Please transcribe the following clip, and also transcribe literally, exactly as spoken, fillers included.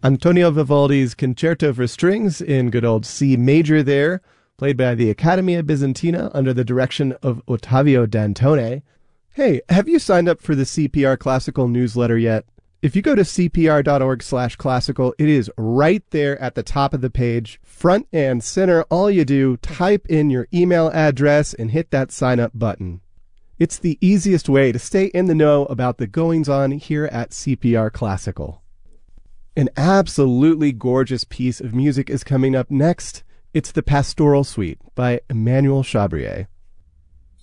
Antonio Vivaldi's Concerto for Strings in good old C major there, played by the Accademia Bizantina under the direction of Ottavio Dantone. Hey, have you signed up for the C P R Classical newsletter yet? If you go to c p r dot org slash classical, it is right there at the top of the page, front and center. All you do, type in your email address and hit that sign up button. It's the easiest way to stay in the know about the goings-on here at C P R Classical. An absolutely gorgeous piece of music is coming up next. It's the Pastoral Suite by Emmanuel Chabrier.